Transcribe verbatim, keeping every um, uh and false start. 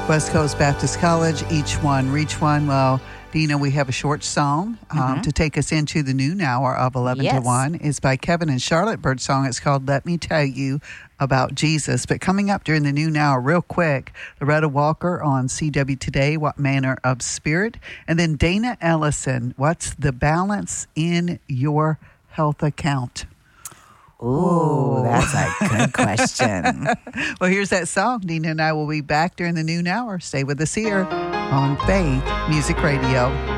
West Coast Baptist College, Each One, Reach One. Well, Dina, we have a short song um, mm-hmm. to take us into the noon hour of eleven yes. to one. It's by Kevin and Charlotte Birdsong. It's called Let Me Tell You About Jesus. But coming up during the noon hour, real quick, Loretta Walker on C W Today, What Manner of Spirit? And then Dana Ellison, what's the balance in your health account? Ooh, that's a good question. Well, here's that song. Dina and I will be back during the noon hour. Stay with us here on Faith Music Radio.